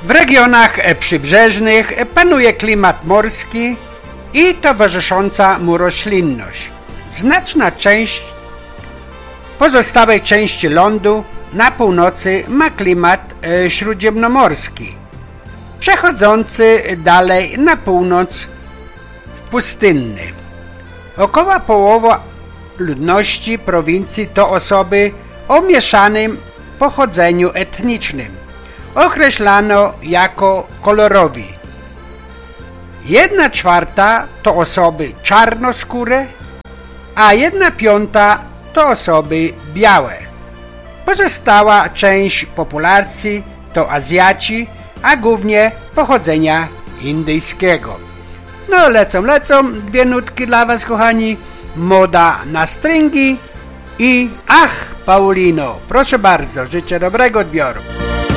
W regionach przybrzeżnych panuje klimat morski i towarzysząca mu roślinność. Znaczna część pozostałej części lądu na północy ma klimat śródziemnomorski, przechodzący dalej na północ w pustynny. Około połowa ludności prowincji to osoby o mieszanym pochodzeniu etnicznym. Określano jako kolorowi. 1/4 to osoby czarnoskóre, a 1/5 to osoby białe. Pozostała część populacji to Azjaci, a głównie pochodzenia indyjskiego. No lecą, dwie nutki dla was, kochani. Moda na stringi i Ach, Paulino. Proszę bardzo, życzę dobrego odbioru.